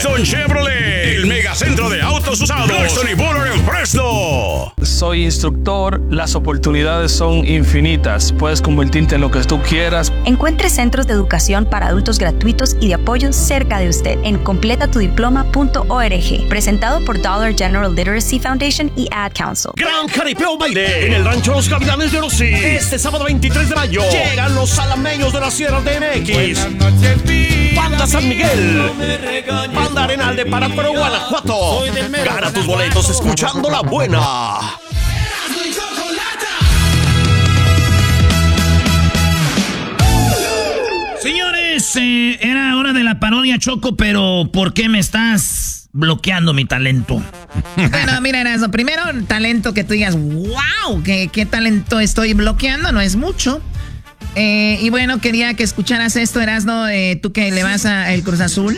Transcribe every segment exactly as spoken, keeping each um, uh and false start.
Don Chevrolet, el megacentro de autos usados. Clarkson y Buller en Fresno. Soy instructor, las oportunidades son infinitas. Puedes convertirte en lo que tú quieras. Encuentre centros de educación para adultos gratuitos y de apoyo cerca de usted en completa tu diploma punto org. Presentado por Dollar General Literacy Foundation y Ad Council. Gran Jaripeo Baile en el Rancho Los Gavilanes de Rossi. Este sábado veintitrés de mayo llegan los salameños de la Sierra de M X. Banda San Miguel. Banda Arenal de Parácuaro, Guanajuato. Gana tus boletos escuchando la buena. Señores, eh, era hora de la parodia, Choco, pero ¿por qué me estás bloqueando mi talento? Bueno, mira, Erasmo, primero el talento que tú digas, wow, ¿qué, qué talento estoy bloqueando? No es mucho. Eh, y bueno, quería que escucharas esto, Erasmo, eh, tú que le vas a el Cruz Azul.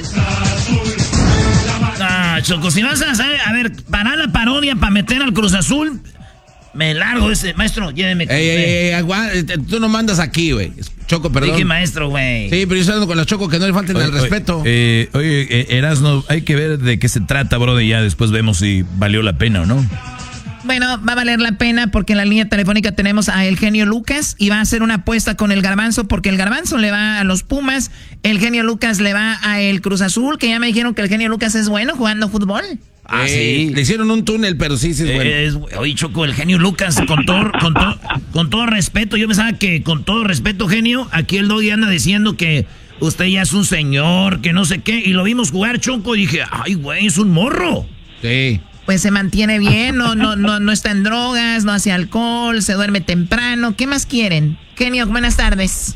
Ah, Choco, si vas a hacer, a ver, para la parodia, para meter al Cruz Azul, me largo ese, maestro, lléveme. Ey, ey, ey, aguanta, tú no mandas aquí, güey. Choco, perdón. Dije maestro, güey. Sí, pero yo estoy hablando con los Choco, que no le falten oye, el respeto. Oye, eh, oye eh, Erasmo, hay que ver de qué se trata, bro, y ya después vemos si valió la pena o no. Bueno, va a valer la pena porque en la línea telefónica tenemos a el genio Lucas y va a hacer una apuesta con el Garbanzo porque el Garbanzo le va a los Pumas, el genio Lucas le va a el Cruz Azul, que ya me dijeron que el genio Lucas es bueno jugando fútbol. Ah, sí. Le hicieron un túnel, pero sí, sí es bueno. Eh, es, oye, Choco, el genio Lucas, con todo, con, todo, con todo respeto, yo pensaba que con todo respeto, genio, aquí el Doggy anda diciendo que usted ya es un señor, que no sé qué, y lo vimos jugar, Choco, y dije, ay, güey, es un morro. Sí. Pues se mantiene bien, no, no, no, no está en drogas, no hace alcohol, se duerme temprano. ¿Qué más quieren? Genio, buenas tardes.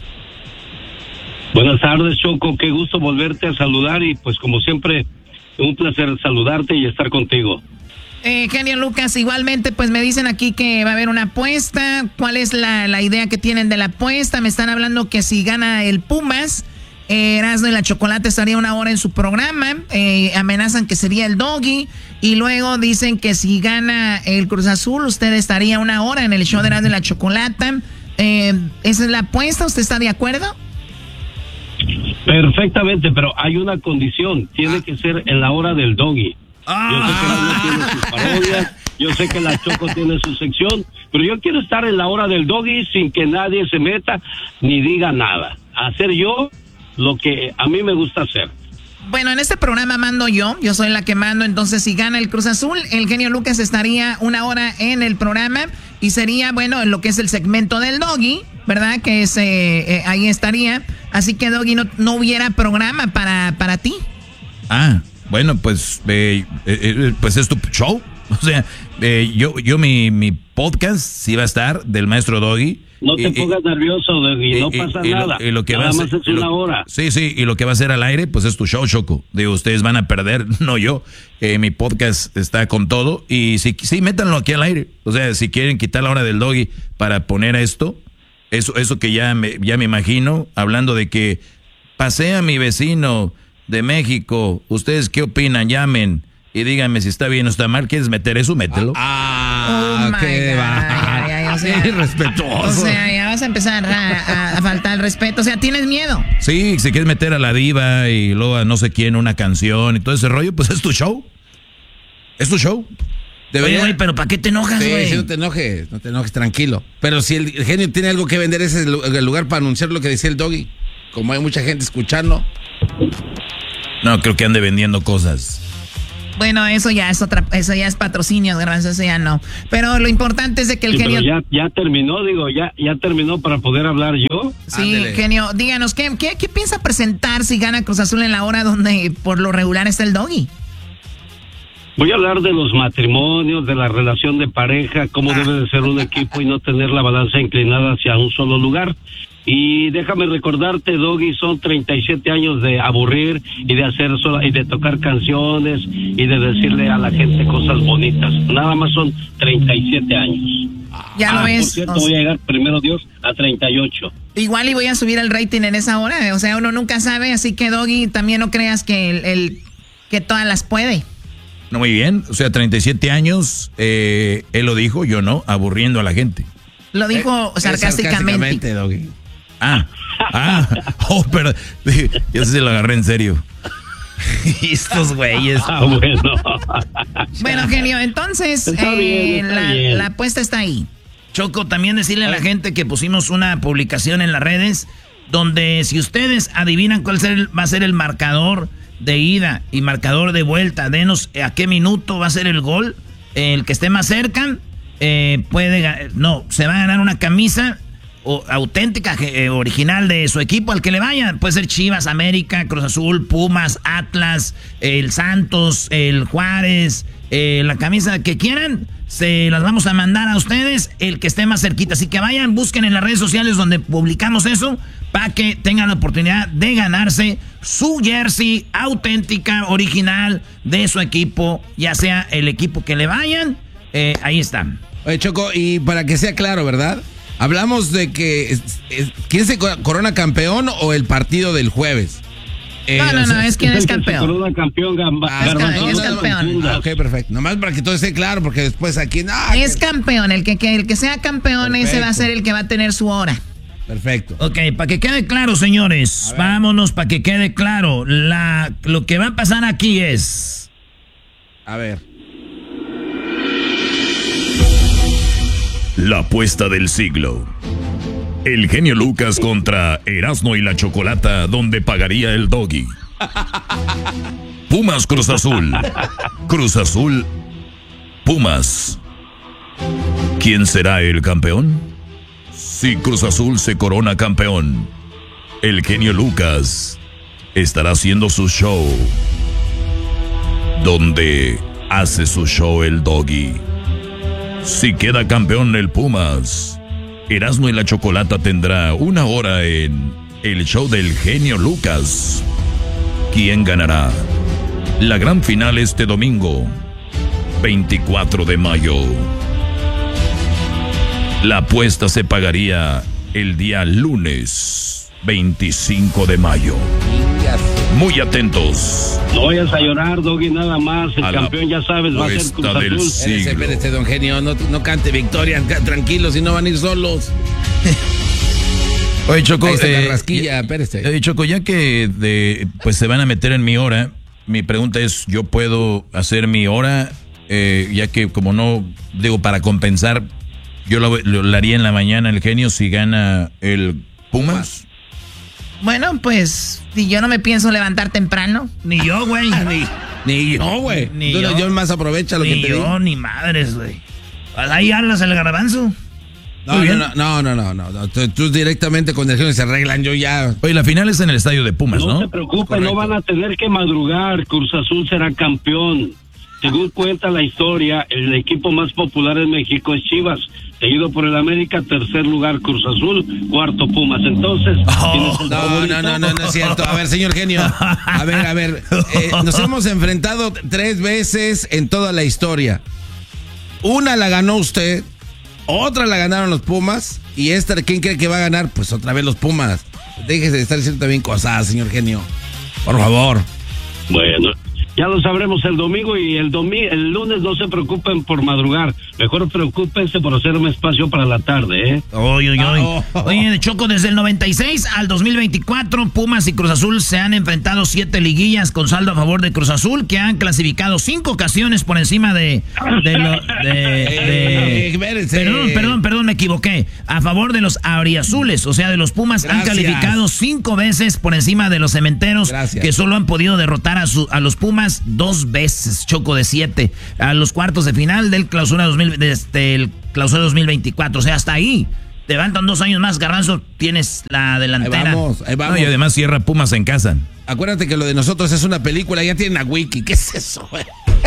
Buenas tardes, Choco, qué gusto volverte a saludar y pues como siempre, un placer saludarte y estar contigo. Eh, genio Lucas, igualmente pues me dicen aquí que va a haber una apuesta. ¿Cuál es la, la idea que tienen de la apuesta? Me están hablando que si gana el Pumas, eh, Erasmo y la Chocolate estaría una hora en su programa. Eh, amenazan que sería el Doggy. Y luego dicen que si gana el Cruz Azul, usted estaría una hora en el show de Erasmo y la Chocolata. Eh, ¿Esa es la apuesta? ¿Usted está de acuerdo? Perfectamente, pero hay una condición. Tiene que ser en la hora del Doggy. Ah. Yo sé que Erasmo tiene sus parodias, yo sé que la Choco tiene su sección, pero yo quiero estar en la hora del Doggy sin que nadie se meta ni diga nada. Hacer yo lo que a mí me gusta hacer. Bueno, en este programa mando yo, yo soy la que mando, entonces si gana el Cruz Azul, el genio Lucas estaría una hora en el programa y sería, bueno, lo que es el segmento del Doggy, ¿verdad? Que es, eh, eh, ahí estaría, así que Doggy no, no hubiera programa para, para ti. Ah, bueno, pues, eh, eh, pues es tu show, o sea, eh, yo, yo mi, mi podcast sí va a estar del maestro Doggy. No te y, pongas y, nervioso, Doggy, no y, pasa y, nada. Y lo que nada va a más ser, es una lo, hora. Sí, sí, y lo que va a ser al aire, pues es tu show, Choco. Digo, ustedes van a perder, no yo. Eh, mi podcast está con todo. Y sí, sí, métanlo aquí al aire. O sea, si quieren quitar la hora del Doggy para poner esto, eso, eso que ya me, ya me imagino, hablando de que pasé a mi vecino de México. ¿Ustedes qué opinan? Llamen y díganme si está bien o está mal. ¿Quieres meter eso? Mételo. Ah, oh qué va. O sea, irrespetuoso. O sea, ya vas a empezar a, a, a faltar el respeto. O sea, ¿tienes miedo? Sí, si quieres meter a la diva y luego a no sé quién una canción y todo ese rollo, pues es tu show. Es tu show. Debería... Oye, güey, pero ¿para qué te enojas, güey? Sí, sí, no te enojes, no te enojes, tranquilo. Pero si el genio tiene algo que vender, ese es el lugar para anunciar lo que decía el Doggy. Como hay mucha gente escuchando. No, creo que ande vendiendo cosas. Bueno, eso ya es otra, eso ya es patrocinio, gracias, eso ya no. Pero lo importante es de que el sí, genio... Ya, ya terminó, digo, ya, ya terminó para poder hablar yo. Sí, Ándele. Genio, díganos, ¿qué, qué, ¿qué piensa presentar si gana Cruz Azul en la hora donde por lo regular está el Doggy? Voy a hablar de los matrimonios, de la relación de pareja, cómo ah. debe de ser un equipo y no tener la balanza inclinada hacia un solo lugar. Y déjame recordarte, Doggy, son treinta y siete años de aburrir y de hacer sola, y de tocar canciones y de decirle a la gente cosas bonitas. Nada más son treinta y siete años. Ya lo ah, ves. Por cierto, o sea, voy a llegar, primero Dios, a treinta y ocho. Igual y voy a subir el rating en esa hora, o sea, uno nunca sabe, así que Doggy, también no creas que el, el que todas las puede. No, muy bien, o sea, treinta y siete años, eh, él lo dijo, yo no, aburriendo a la gente. Lo dijo eh, sarcásticamente. sarcásticamente, Doggy. Ah, ah, oh, perdón, ya se lo agarré en serio. Estos güeyes. Ah, bueno. Bueno, genio, entonces Está eh, bien, está la, bien. la apuesta está ahí. Choco, también decirle a la gente que pusimos una publicación en las redes donde si ustedes adivinan cuál ser- va a ser el marcador de ida y marcador de vuelta, denos a qué minuto va a ser el gol, el que esté más cerca, eh, puede, ga- no, se va a ganar una camisa o, auténtica, eh, original de su equipo, al que le vaya. Puede ser Chivas, América, Cruz Azul, Pumas, Atlas, el Santos, el Juárez, eh, la camisa que quieran, se las vamos a mandar a ustedes, el que esté más cerquita. Así que vayan, busquen en las redes sociales donde publicamos eso, para que tengan la oportunidad de ganarse su jersey auténtica, original de su equipo, ya sea el equipo que le vayan, eh, ahí están. Oye, Choco, y para que sea claro, ¿verdad? Hablamos de que es- es- ¿quién se co- corona campeón o el partido del jueves? Eh, No, no, o sea, no, es quien el es que se campeón. corona campeón, gamba, Ah, Es ca- Garbanzo, es no te campeón. confundas. Ah, ok, perfecto. Nomás para que todo esté claro, porque después aquí... ah, Es que- campeón, el que, que- el que sea campeón, ese va a Perfecto. ser el que va a tener su hora. Perfecto. Ok, para que quede claro, señores, vámonos para que quede claro. La, lo que va a pasar aquí es... A ver. La apuesta del siglo. El genio Lucas contra Erasmo y la Chocolata, donde pagaría el Doggy. Pumas Cruz Azul. Cruz Azul. Pumas. ¿Quién será el campeón? Si Cruz Azul se corona campeón, el genio Lucas estará haciendo su show, donde hace su show el Doggy. Si queda campeón el Pumas, Erasmo y la Chocolata tendrá una hora en el show del genio Lucas. ¿Quién ganará? La gran final este domingo, veinticuatro de mayo. La apuesta se pagaría el día lunes, veinticinco de mayo. Muy atentos. No vayas a llorar, Doggy, nada más. El A la campeón, ya sabes, va a ser Cruz apuesta del Azul. Espérese, siglo. espérese, don Genio. No, no cante victoria. ca- Tranquilos, si no van a ir solos. Oye, Choco, Ahí está la eh, rasquilla, espérese. Oye, Choco, ya que de, pues se van a meter en mi hora, mi pregunta es, ¿yo puedo hacer mi hora? Eh, ya que como no, digo, para compensar, yo lo, lo- lo haría en la mañana el genio si gana el Pumas. Bueno, pues, si yo no me pienso levantar temprano. Ni yo, güey. Ni, Ni yo, güey. Ni Tú- yo. yo más aprovecha lo ni que te yo, digo. ni madres, güey. Ahí hablas el garbanzo. No, Muy no, bien. no, no, no, no, no. Tú, tú directamente con el genio se arreglan. Yo ya. Oye, la final es en el estadio de Pumas, No ¿no? se preocupe, Correcto. no van a tener que madrugar. Cruz Azul será campeón. Según cuenta la historia, el equipo más popular en México es Chivas, seguido por el América, tercer lugar Cruz Azul, cuarto Pumas. Entonces, ¿tienes el No, favorito? no, no, no, no es cierto. A ver, señor genio. A ver, a ver. eh, nos hemos enfrentado tres veces en toda la historia. Una la ganó usted, otra la ganaron los Pumas, y esta, ¿quién cree que va a ganar? Pues otra vez los Pumas. Déjese de estar diciendo también cosas, señor genio. Por favor. Bueno, ya lo sabremos el domingo y el domi el lunes no se preocupen por madrugar. Mejor preocúpense por hacer un espacio para la tarde, ¿eh? Oye, oye, oye. Ah, oh. Oye, Choco, desde el noventa y seis al dos mil veinticuatro, Pumas y Cruz Azul se han enfrentado siete liguillas con saldo a favor de Cruz Azul, que han clasificado cinco ocasiones por encima de... de, lo- de- de- Eh, espérense. perdón, perdón, perdón, me equivoqué. A favor de los auriazules, o sea, de los Pumas, han Gracias. calificado cinco veces por encima de los cementeros, Gracias. que solo han podido derrotar a, su, a los Pumas dos veces, Choco, de siete, a los cuartos de final del clausura dos mil, desde el clausura dos mil veinticuatro. O sea, hasta ahí. Te levantan dos años más, Garbanzo, tienes la Ahí delantera. vamos, ahí No, vamos. y además cierra Pumas en casa. Acuérdate que lo de nosotros es una película, ya tienen a Wiki. ¿Qué es eso, güey?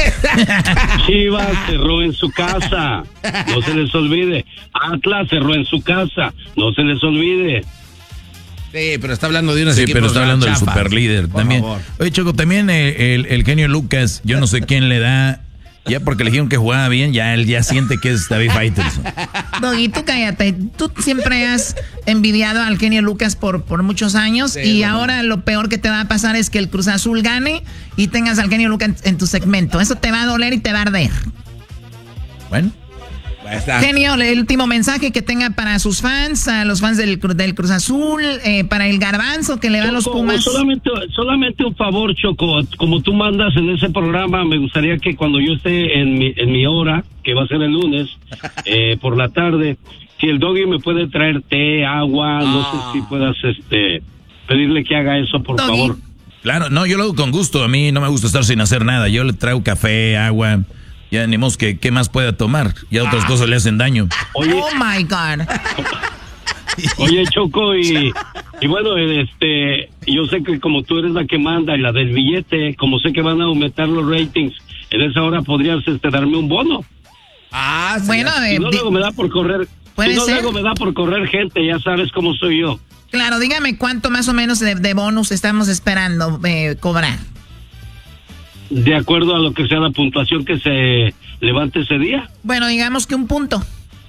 Chivas cerró en su casa, no se les olvide. Atlas cerró en su casa, no se les olvide. Sí, pero está hablando de unos Sí, equipos pero está hablando del chafas. superlíder Por también. favor. Oye, Choco, también eh, el, el genio Lucas, yo no sé quién le da, ya porque le dijeron que jugaba bien, ya él ya siente que es David Faitelson. Doggy, tú cállate. Tú siempre has envidiado al genio Lucas por, por muchos años Sí, y bueno. ahora lo peor que te va a pasar es que el Cruz Azul gane y tengas al genio Lucas en, en tu segmento. Eso te va a doler y te va a arder. Bueno, Genio, el último mensaje que tenga para sus fans, a los fans del, del Cruz Azul, eh, para el Garbanzo que le va a los Pumas. Solamente, solamente un favor, Choco, como tú mandas en ese programa, me gustaría que cuando yo esté en mi, en mi hora, que va a ser el lunes, eh, por la tarde, si el Doggy me puede traer té, agua, no sé si puedas este pedirle que haga eso, por Doggy. favor. Claro, no, yo lo hago con gusto, a mí no me gusta estar sin hacer nada, yo le traigo café, agua... Ya ni modo que qué más pueda tomar. Ya otras ah. cosas le hacen daño. Oye, oh my God. Oye, Choco, y, y bueno, este, yo sé que como tú eres la que manda y la del billete, como sé que van a aumentar los ratings, en esa hora podrías este, darme un bono. Ah, sí. Bueno, eh, si no, luego me da por correr. ¿Puede si no, ser? luego me da por correr gente, ya sabes cómo soy yo. Claro, dígame cuánto más o menos de, de bonus estamos esperando eh, cobrar. De acuerdo a lo que sea la puntuación que se levante ese día. Bueno, digamos que un punto.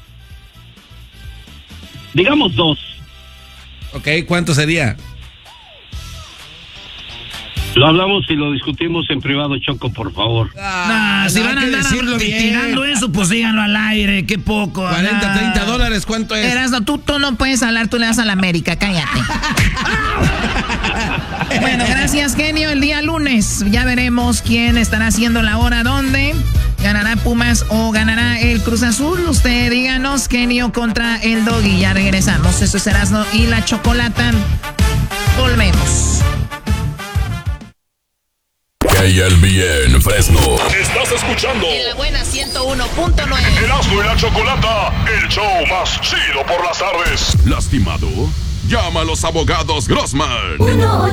Digamos dos. Ok, ¿cuánto sería? Lo hablamos y lo discutimos en privado, Choco, por favor. Ah, nah, si van a andar tirando eso, pues díganlo al aire, qué poco. cuarenta, treinta dólares, ¿cuánto es? Erasno, tú, tú no puedes hablar, tú le das a la América, cállate. Bueno, gracias, genio. El día lunes ya veremos quién estará haciendo la hora donde ganará Pumas o ganará el Cruz Azul. Usted díganos, genio contra el Doggy. Ya regresamos. Eso es Erasno y la Chocolata. Volvemos. K L B N Fresno. Estás escuchando en la buena ciento uno punto nueve. Erasno y la Chocolata, el show más chido por las tardes. ¿Lastimado? Llama a los abogados Grossman. Uno